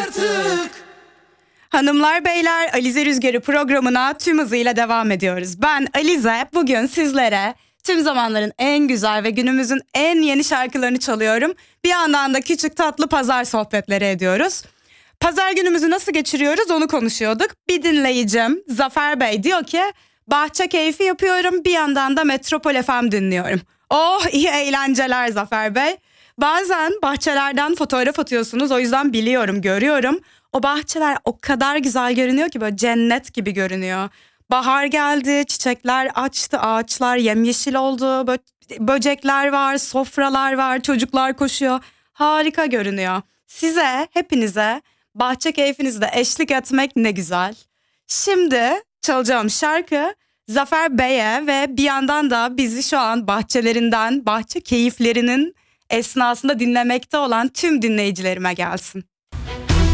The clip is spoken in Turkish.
artık. Hanımlar beyler, Alize Rüzgarı programına tüm hızıyla devam ediyoruz. Ben Alize, bugün sizlere tüm zamanların en güzel ve günümüzün en yeni şarkılarını çalıyorum. Bir yandan da küçük tatlı pazar sohbetleri ediyoruz. Pazar günümüzü nasıl geçiriyoruz onu konuşuyorduk. Bir dinleyicim Zafer Bey diyor ki bahçe keyfi yapıyorum, bir yandan da Metropol FM dinliyorum. Oh, iyi eğlenceler Zafer Bey. Bazen bahçelerden fotoğraf atıyorsunuz, o yüzden biliyorum, görüyorum. O bahçeler o kadar güzel görünüyor ki böyle cennet gibi görünüyor. Bahar geldi, çiçekler açtı, ağaçlar yemyeşil oldu. Böcekler var, sofralar var, çocuklar koşuyor. Harika görünüyor. Size, hepinize bahçe keyfinizde eşlik etmek ne güzel. Şimdi çalacağım şarkı Zafer Bey'e ve bir yandan da bizi şu an bahçelerinden, bahçe keyiflerinin esnasında dinlemekte olan tüm dinleyicilerime gelsin.